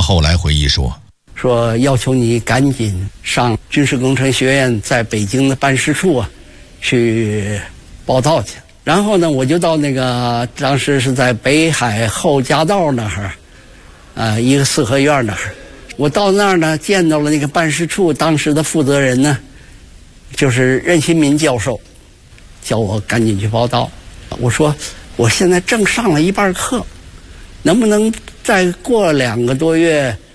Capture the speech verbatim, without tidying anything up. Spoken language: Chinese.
后来回忆说：“ 说要求你赶紧上军事工程学院在北京的办事处啊，去报道去。”然后呢，我就到那个当时是在北海后夹道那儿，呃，一个四合院那儿。我到那儿呢，见到了那个办事处当时的负责人呢，就是任新民教授，叫我赶紧去报道。我说我现在正上了一半课，能不能再过两个多月